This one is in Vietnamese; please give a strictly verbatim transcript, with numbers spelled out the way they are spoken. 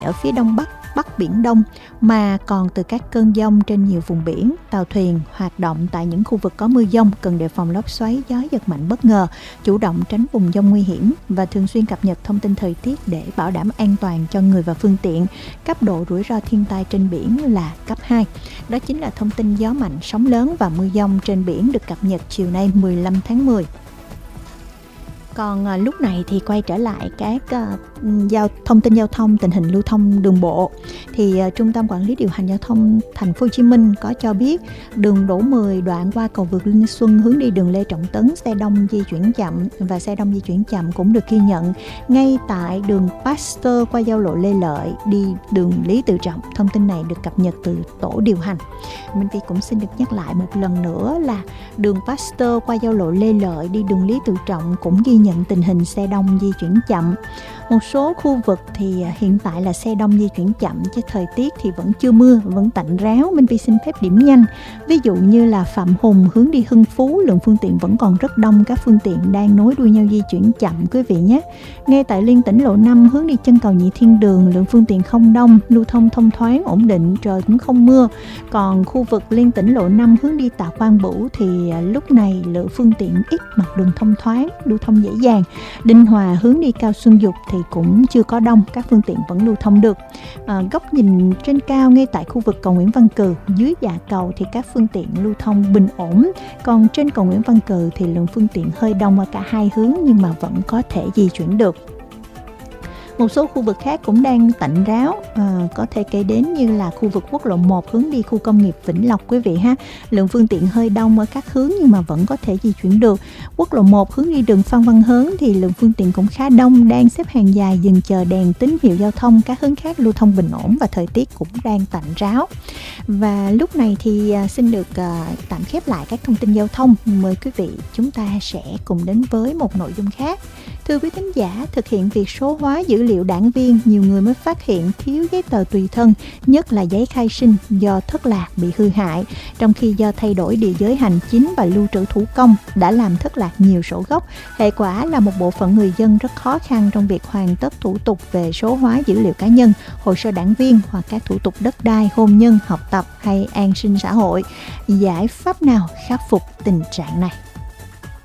ở phía đông bắc, Bắc Biển Đông, mà còn từ các cơn dông trên nhiều vùng biển. Tàu thuyền hoạt động tại những khu vực có mưa dông cần đề phòng lốc xoáy, gió giật mạnh bất ngờ, chủ động tránh vùng dông nguy hiểm và thường xuyên cập nhật thông tin thời tiết để bảo đảm an toàn cho người và phương tiện. Cấp độ rủi ro thiên tai trên biển là cấp hai. Đó chính là thông tin gió mạnh, sóng lớn và mưa dông trên biển được cập nhật chiều nay mười lăm tháng mười. Còn à, lúc này thì quay trở lại các à, giao thông tin giao thông, tình hình lưu thông đường bộ. Thì à, Trung tâm Quản lý Điều hành Giao thông Thành phố Hồ Chí Minh có cho biết đường Đỗ mười đoạn qua cầu vượt Linh Xuân hướng đi đường Lê Trọng Tấn, xe đông di chuyển chậm và xe đông di chuyển chậm cũng được ghi nhận. Ngay tại đường Pasteur qua giao lộ Lê Lợi đi đường Lý Tự Trọng, thông tin này được cập nhật từ tổ điều hành. Minh Phi cũng xin được nhắc lại một lần nữa là đường Pasteur qua giao lộ Lê Lợi đi đường Lý Tự Trọng cũng ghi nhận tình hình xe đông di chuyển chậm. Một số khu vực thì hiện tại là xe đông di chuyển chậm, chứ thời tiết thì vẫn chưa mưa, vẫn tạnh ráo. Minh Phi xin phép điểm nhanh. Ví dụ như là Phạm Hùng hướng đi Hưng Phú, lượng phương tiện vẫn còn rất đông, các phương tiện đang nối đuôi nhau di chuyển chậm quý vị nhé. Ngay tại Liên Tỉnh lộ năm hướng đi chân cầu Nhị Thiên Đường, lượng phương tiện không đông, lưu thông thông thoáng ổn định, trời cũng không mưa. Còn khu vực Liên Tỉnh lộ năm hướng đi Tạ Quang Bửu thì lúc này lượng phương tiện ít, mặt đường thông thoáng, lưu thông dễ dàng. Đinh Hòa hướng đi Cao Xuân Dục thì cũng chưa có đông, các phương tiện vẫn lưu thông được. À, góc nhìn trên cao ngay tại khu vực cầu Nguyễn Văn Cừ, dưới dạ cầu thì các phương tiện lưu thông bình ổn. Còn trên cầu Nguyễn Văn Cừ thì lượng phương tiện hơi đông ở cả hai hướng nhưng mà vẫn có thể di chuyển được. Một số khu vực khác cũng đang tạnh ráo, à, có thể kể đến như là khu vực quốc lộ một hướng đi khu công nghiệp Vĩnh Lộc quý vị ha. Lượng phương tiện hơi đông ở các hướng nhưng mà vẫn có thể di chuyển được. Quốc lộ một hướng đi đường Phan Văn Hớn thì lượng phương tiện cũng khá đông, đang xếp hàng dài dừng chờ đèn tín hiệu giao thông. Các hướng khác lưu thông bình ổn và thời tiết cũng đang tạnh ráo. Và lúc này thì à, xin được à, tạm khép lại các thông tin giao thông. Mời quý vị chúng ta sẽ cùng đến với một nội dung khác. Thưa quý thính giả, thực hiện việc số hóa dữ liệu đảng viên, nhiều người mới phát hiện thiếu giấy tờ tùy thân, nhất là giấy khai sinh do thất lạc bị hư hại, trong khi do thay đổi địa giới hành chính và lưu trữ thủ công đã làm thất lạc nhiều sổ gốc. Hệ quả là một bộ phận người dân rất khó khăn trong việc hoàn tất thủ tục về số hóa dữ liệu cá nhân, hồ sơ đảng viên hoặc các thủ tục đất đai, hôn nhân, học tập hay an sinh xã hội. Giải pháp nào khắc phục tình trạng này?